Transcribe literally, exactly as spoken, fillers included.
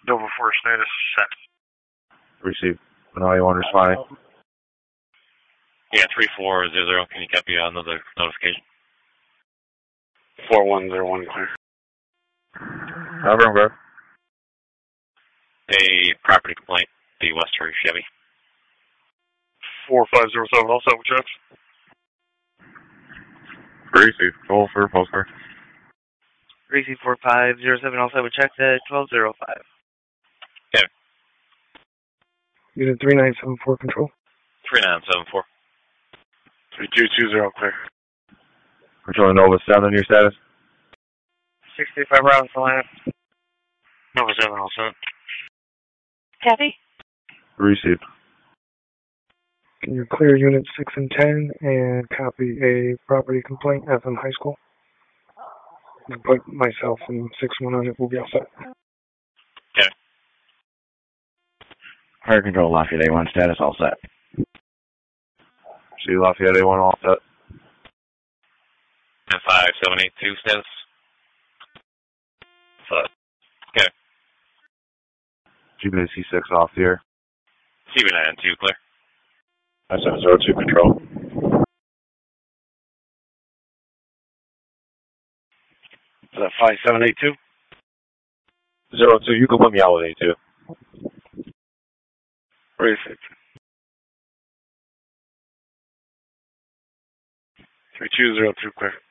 Nova four status set. Received. Now you want responding? Yeah, three four zero zero. Can you copy another notification? four one zero one clear. Cover, bro. A property complaint, the Westbury Chevy. four five zero seven, all set with checks. Received. Full for postcard. Receive four five zero seven, all set with checks at twelve oh five. Okay. Unit three nine seven four control. three nine seven four. three two two zero clear. Controlling Nova seven, your status? six three five rounds to line up. Nova seven, all set. Kathy? Received. Can you clear unit six and ten and copy a property complaint at the high school? And put myself and six one on it, we'll be all set. Okay. Fire control, Lafayette A one, status all set. See Lafayette A one, all set. And five seven eight two status. Set. Okay. G B C six off here. C B nine two clear. five seven zero two control. Is that five seven eight two? Zero two, you can put me out with A two. Received. three two zero two clear.